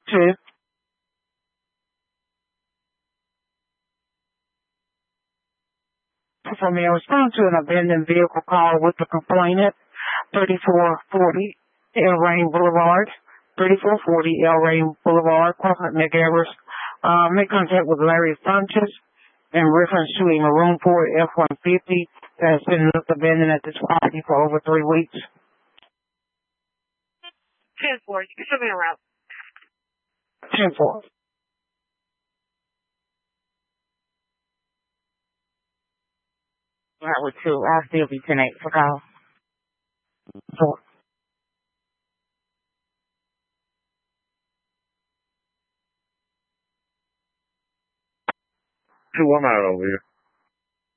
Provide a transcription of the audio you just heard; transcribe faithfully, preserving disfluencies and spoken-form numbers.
Two. For me, I respond to an abandoned vehicle call with the complainant, thirty-four forty El Rain Boulevard, thirty-four forty El Rain Boulevard, Corporate McEvers. Uh, make contact with Larry Funches in reference to a maroon Ford F one fifty that has been left abandoned at this property for over three weeks. ten four, you can show me around. ten four. Right with two. I'll still be ten eight for call. Four. Two, I'm out over here.